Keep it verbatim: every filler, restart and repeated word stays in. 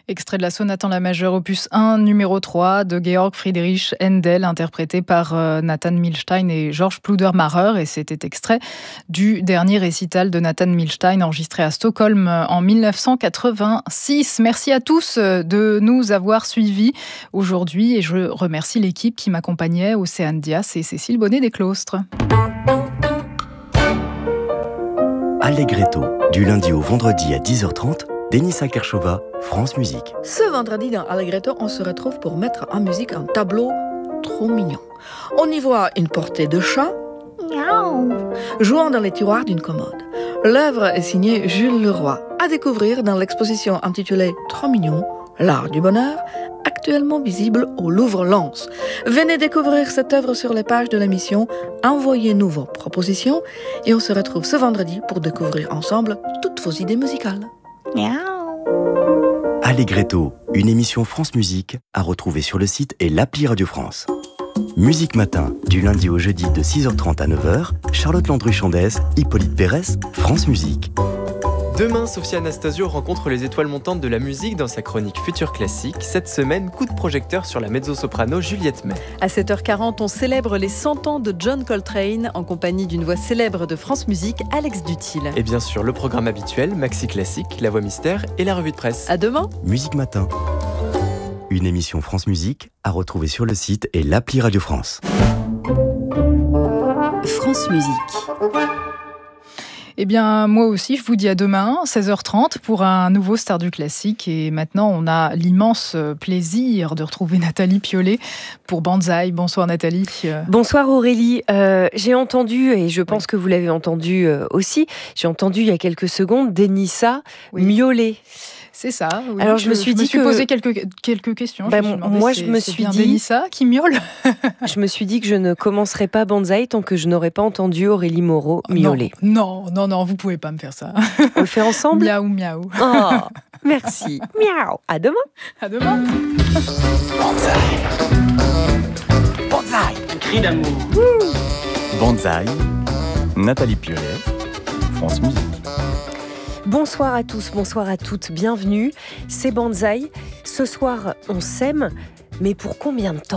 Extrait de la sonate en la majeure opus un, numéro trois, de Georg Friedrich Händel, interprété par euh, Nathan Milstein et Georges Pludermacher. Et c'était extrait du dernier récital de Nathan Milstein, enregistré à Stockholm en mille neuf cent quatre-vingt-six. Merci à tous de nous avoir suivis aujourd'hui. Et je remercie l'équipe qui m'accompagnait, Océane Dias et Cécile Bonnet des Claustres. Allegretto, du lundi au vendredi à dix heures trente, Denisa Kershova, France Musique. Ce vendredi dans Allegretto, on se retrouve pour mettre en musique un tableau trop mignon. On y voit une portée de chat miaou, jouant dans les tiroirs d'une commode. L'œuvre est signée Jules Leroy, à découvrir dans l'exposition intitulée Trop mignon, l'art du bonheur, actuellement visible au Louvre-Lens. Venez découvrir cette œuvre sur les pages de l'émission, envoyez-nous vos propositions et on se retrouve ce vendredi pour découvrir ensemble toutes vos idées musicales. Allegretto, une émission France Musique à retrouver sur le site et l'appli Radio France. Musique Matin, du lundi au jeudi de six heures trente à neuf heures, Charlotte Landru-Chandès, Hippolyte Pérez, France Musique. Demain, Sophia Anastasio rencontre les étoiles montantes de la musique dans sa chronique Futur Classique. Cette semaine, coup de projecteur sur la mezzo-soprano Juliette May. À sept heures quarante, on célèbre les cent ans de John Coltrane en compagnie d'une voix célèbre de France Musique, Alex Dutil. Et bien sûr, le programme habituel, Maxi Classique, la voix mystère et la revue de presse. À demain. Musique Matin, une émission France Musique à retrouver sur le site et l'appli Radio France. France Musique. Eh bien, moi aussi, je vous dis à demain, seize heures trente, pour un nouveau Star du Classique. Et maintenant, on a l'immense plaisir de retrouver Nathalie Piollet pour Banzai. Bonsoir Nathalie. Bonsoir Aurélie. Euh, j'ai entendu, et je pense oui. que vous l'avez entendu euh, aussi, j'ai entendu il y a quelques secondes, Denisa oui. miauler. C'est ça. Oui. Alors je, je me suis je dit me suis que posé quelques quelques questions. Bah, je me moi je me suis dit Denisa qui miaule. Je me suis dit que je ne commencerai pas Banzai tant que je n'aurais pas entendu Aurélie Moreau miauler. Non, non, non, non, vous pouvez pas me faire ça. On le fait ensemble. Miaou, miaou. Oh, merci. Miaou. À demain. À demain. Banzai. Banzai. Un cri d'amour. Banzai. Nathalie Piollet, France Musique. Bonsoir à tous, bonsoir à toutes, bienvenue. C'est Banzai. Ce soir, on s'aime, mais pour combien de temps ?